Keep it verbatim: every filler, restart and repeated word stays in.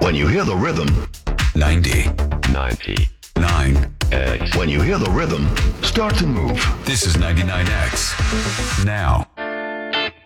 When you hear the rhythm, ninety. ninety. nine. X. when you hear the rhythm, start to move. This is ninety-nine X. Now.